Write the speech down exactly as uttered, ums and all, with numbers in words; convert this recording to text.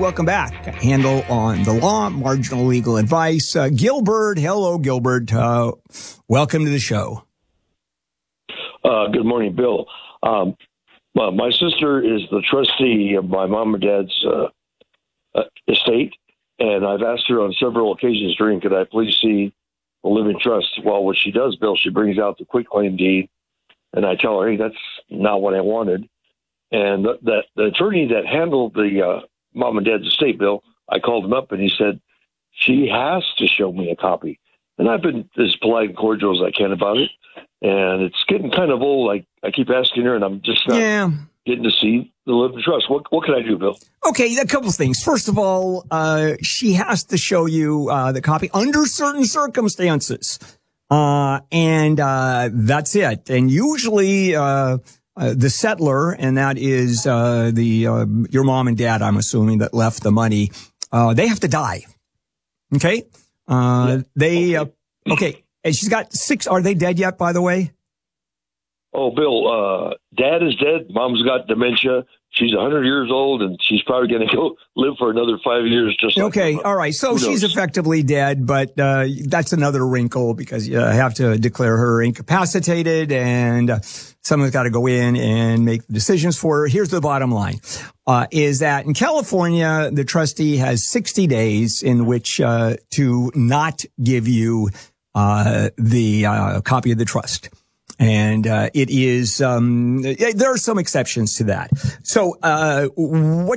welcome back. Handle on the Law, Marginal Legal Advice. Uh, Gilbert, hello, Gilbert. Uh, welcome to the show. Uh, good morning, Bill. Um, well, my sister is the trustee of my mom and dad's uh, uh, estate, and I've asked her on several occasions during, could I please see the living trust? Well, what she does, Bill, she brings out the quitclaim deed, and I tell her, hey, that's not what I wanted. And that the, the attorney that handled the uh, mom and dad's estate, Bill, I called him up, and he said, she has to show me a copy. And I've been as polite and cordial as I can about it. And it's getting kind of old. I, I keep asking her, and I'm just not yeah. getting to see the living trust. What what can I do, Bill? Okay, a couple of things. First of all, uh, she has to show you uh, the copy under certain circumstances. Uh, and uh, that's it. And usually uh, uh, the settler, and that is uh, the uh, your mom and dad, I'm assuming, that left the money, uh, they have to die. Okay? Uh, yeah. They, okay. Uh, okay. And she's got six. Are they dead yet, by the way? Oh, Bill, uh, dad is dead. Mom's got dementia. She's one hundred years old, and she's probably going to go live for another five years. Just like okay. All right. So she's effectively dead, but uh, that's another wrinkle because you have to declare her incapacitated, and uh, someone's got to go in and make the decisions for her. Here's the bottom line, uh, is that in California, the trustee has sixty days in which uh, to not give you uh, the uh, copy of the trust. And uh, it is, um, there are some exceptions to that. So uh, what